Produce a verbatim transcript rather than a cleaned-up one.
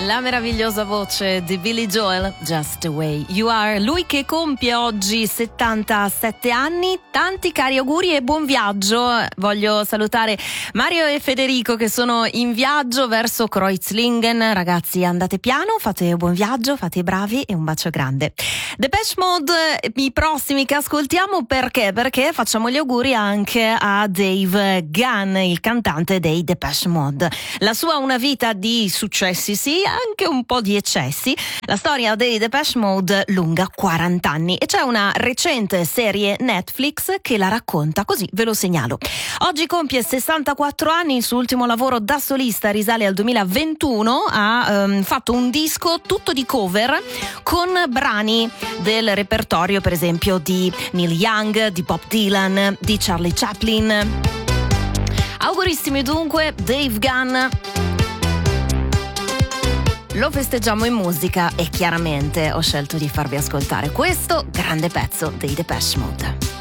La meravigliosa voce di Billy Joel, Just the Way You Are. Lui che compie oggi settantasette anni. Tanti cari auguri e buon viaggio. Voglio salutare Mario e Federico che sono in viaggio verso Kreuzlingen. Ragazzi, andate piano, fate buon viaggio, fate i bravi e un bacio grande. Depeche Mode, i prossimi che ascoltiamo, perché? Perché facciamo gli auguri anche a Dave Gunn, il cantante dei Depeche Mode. La sua una vita di successi, sì, anche un po' di eccessi. La storia dei Depeche Mode lunga quaranta anni e c'è una recente serie Netflix che la racconta, così ve lo segnalo. Oggi compie sessantaquattro anni, il suo ultimo lavoro da solista risale al duemilaventuno, ha um, fatto un disco tutto di cover con brani del repertorio, per esempio di Neil Young, di Bob Dylan, di Charlie Chaplin. Augurissimi dunque, Dave Gunn. Lo festeggiamo in musica e chiaramente ho scelto di farvi ascoltare questo grande pezzo dei Depeche Mode.